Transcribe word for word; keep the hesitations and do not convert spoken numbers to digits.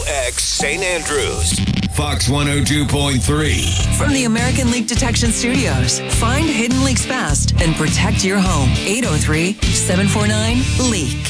X Saint Andrews. Fox one oh two point three. From the American Leak Detection Studios, find hidden leaks fast and protect your home. eight oh three, seven four nine, LEAK.